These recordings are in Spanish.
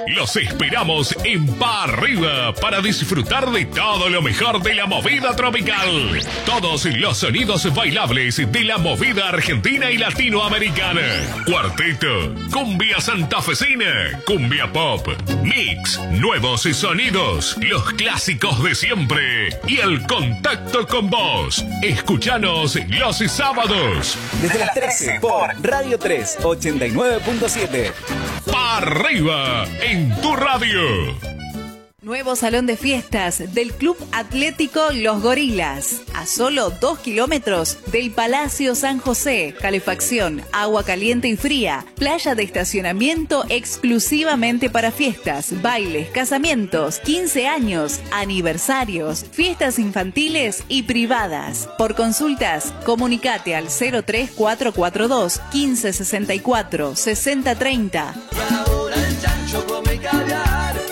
Los esperamos en Pa' Arriba para disfrutar de todo lo mejor de la movida tropical. Todos los sonidos bailables de la movida argentina y latinoamericana. Cuarteto, cumbia santafesina, cumbia pop, mix, nuevos sonidos, los clásicos de siempre y el contacto con vos. Escuchanos los sábados. Desde las 13 por Radio 3 89.7. Pa' Arriba en tu radio. Nuevo salón de fiestas del Club Atlético Los Gorilas. A solo 2 kilómetros del Palacio San José. Calefacción, agua caliente y fría. Playa de estacionamiento exclusivamente para fiestas, bailes, casamientos, 15 años, aniversarios, fiestas infantiles y privadas. Por consultas, comunicate al 03442 1564 6030. Y ahora el chancho come caviar.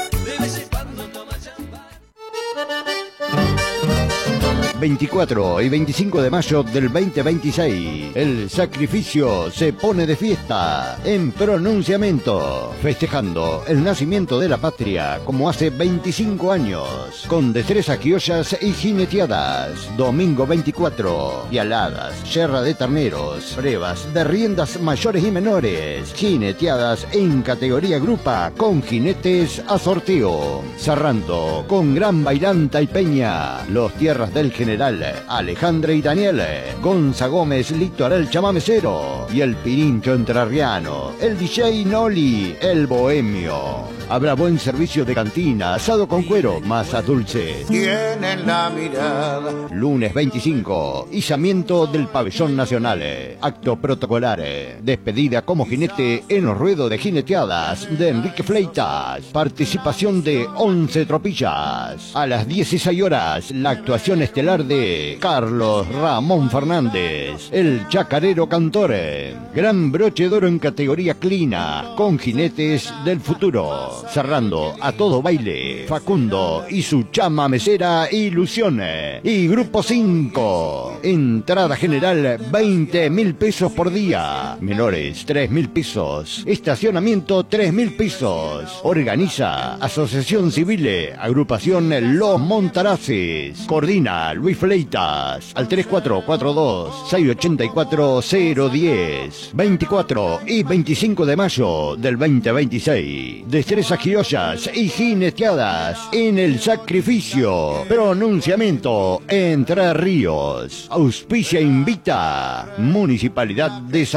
24 y 25 de mayo del 2026. El sacrificio se pone de fiesta en pronunciamiento, festejando el nacimiento de la patria como hace 25 años, con destrezas criollas y jineteadas. Domingo 24, pialadas, yerra de terneros, pruebas de riendas mayores y menores, jineteadas en categoría grupa con jinetes a sorteo, cerrando con gran bailanta y peña los tierras del general Alejandra y Daniel, Gonza Gómez, Litoral Chamamecero y el Pirincho Entrerriano, el DJ Noli, el Bohemio. Habrá buen servicio de cantina, asado con cuero, masa dulce. Tienen la mirada. Lunes 25, izamiento del Pabellón Nacional. Acto protocolar. Despedida como jinete en los ruedos de jineteadas de Enrique Fleitas. Participación de 11 tropillas. A las 16 horas, la actuación estelar de Carlos Ramón Fernández, el chacarero cantor. Gran broche de oro en categoría clina, con jinetes del futuro. Cerrando a todo baile, Facundo y su chama mesera Ilusión. Y Grupo 5. Entrada general 20.000 pesos por día. Menores 3.000 pesos. Estacionamiento 3.000 pesos. Organiza Asociación Civil, Agrupación Los Montaraces. Coordina Luis Fleitas al 3442-684-010. 24 y 25 de mayo del 2026. Destrezas criollas y jineteadas en el sacrificio. Pronunciamiento Entre Ríos. Auspicia invita. Municipalidad de